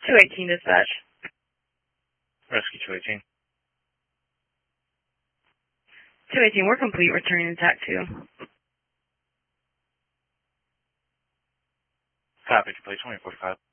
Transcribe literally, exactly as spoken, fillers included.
two eighteen dispatch. Rescue two eighteen. two eighteen, we're complete, returning to TAC two. Copy, complete twenty forty-five.